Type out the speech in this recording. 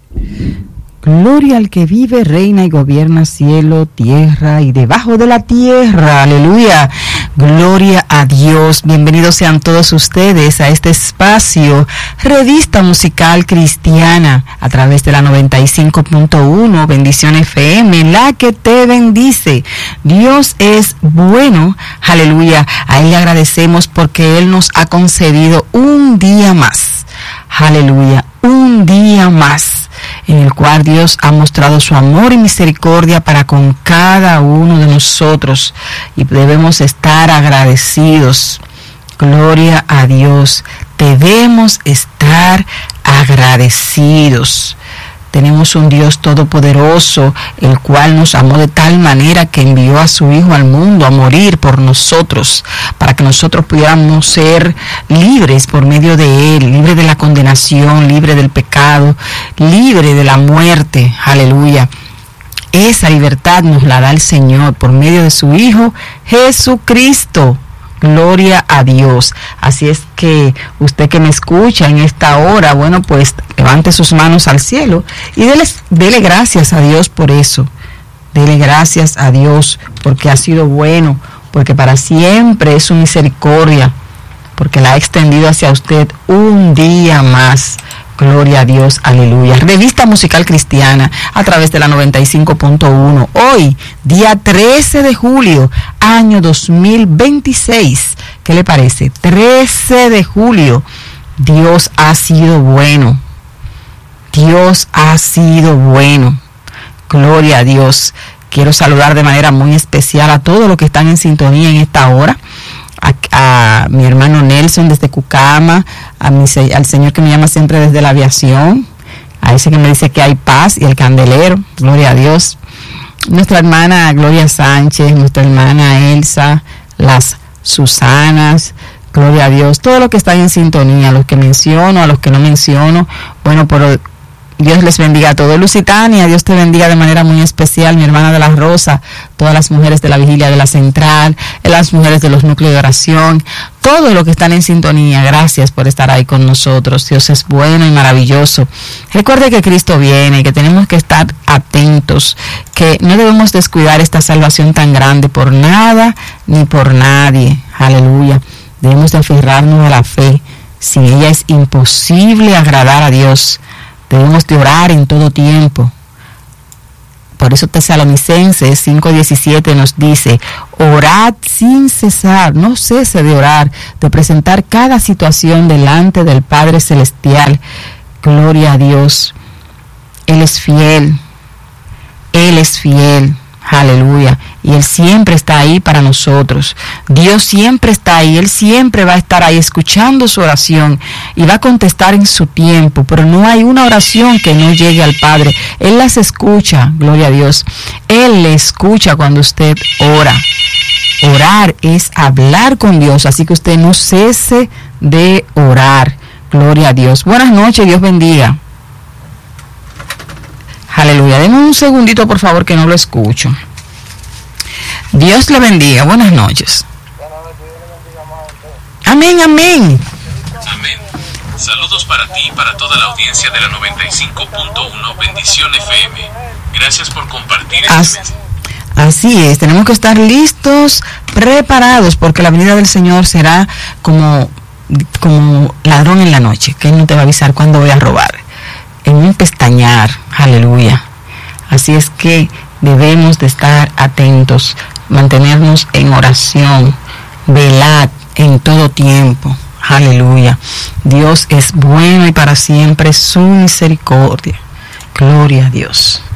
Gloria al que vive, reina y gobierna cielo, tierra y debajo de la tierra. Aleluya. Gloria a Dios. Bienvenidos sean todos ustedes a este espacio, Revista Musical Cristiana, a través de la 95.1 Bendición FM, la que te bendice. Dios es bueno. Aleluya. A Él le agradecemos porque Él nos ha concedido un día más. Aleluya. Un día más, en el cual Dios ha mostrado su amor y misericordia para con cada uno de nosotros, y debemos estar agradecidos. Gloria a Dios, debemos estar agradecidos. Tenemos un Dios todopoderoso, el cual nos amó de tal manera que envió a su Hijo al mundo a morir por nosotros, para que nosotros pudiéramos ser libres por medio de Él, libres de la condenación, libres del pecado, libres de la muerte. Aleluya. Esa libertad nos la da el Señor por medio de su Hijo Jesucristo. Gloria a Dios. Así es que usted que me escucha en esta hora, bueno, pues levante sus manos al cielo y dele gracias a Dios por eso. Dele gracias a Dios porque ha sido bueno, porque para siempre es su misericordia, porque la ha extendido hacia usted un día más. Gloria a Dios, aleluya. Revista Musical Cristiana a través de la 95.1. Hoy, día 13 de julio, año 2026. ¿Qué le parece? 13 de julio. Dios ha sido bueno. Dios ha sido bueno. Gloria a Dios. Quiero saludar de manera muy especial a todos los que están en sintonía en esta hora. A mi hermano Nelson desde Cucama, al señor que me llama siempre desde la aviación, a ese que me dice que hay paz, y el candelero, gloria a Dios. Nuestra hermana Gloria Sánchez, nuestra hermana Elsa, las Susanas, gloria a Dios. Todos los que están en sintonía, a los que menciono, a los que no menciono, bueno, pero Dios les bendiga a todos. Lusitania, Dios te bendiga de manera muy especial, mi hermana de la Rosa, todas las mujeres de la Vigilia de la Central, las mujeres de los núcleos de oración, todos los que están en sintonía, gracias por estar ahí con nosotros. Dios es bueno y maravilloso. Recuerde que Cristo viene, que tenemos que estar atentos, que no debemos descuidar esta salvación tan grande por nada ni por nadie. Aleluya. Debemos de aferrarnos a la fe. Sin ella es imposible agradar a Dios. Debemos de orar en todo tiempo. Por eso Tesalonicenses 5:17 nos dice: orad sin cesar, no cese de orar, de presentar cada situación delante del Padre Celestial. Gloria a Dios. Él es fiel. Él es fiel. Aleluya. Y Él siempre está ahí para nosotros. Dios siempre está ahí. Él siempre va a estar ahí escuchando su oración y va a contestar en su tiempo. Pero no hay una oración que no llegue al Padre. Él las escucha. Gloria a Dios. Él le escucha cuando usted ora. Orar es hablar con Dios. Así que usted no cese de orar. Gloria a Dios. Buenas noches. Dios bendiga. Aleluya. Denme un segundito, por favor, que no lo escucho. Dios le bendiga. Buenas noches. Amén, amén. Amén. Saludos para ti y para toda la audiencia de la 95.1 Bendición FM. Gracias por compartir este mensaje. Así es, tenemos que estar listos, preparados, porque la venida del Señor será como ladrón en la noche, que Él no te va a avisar cuándo voy a robar. En un pestañear, aleluya. Así es que debemos de estar atentos, mantenernos en oración, velad en todo tiempo, aleluya. Dios es bueno y para siempre su misericordia. Gloria a Dios.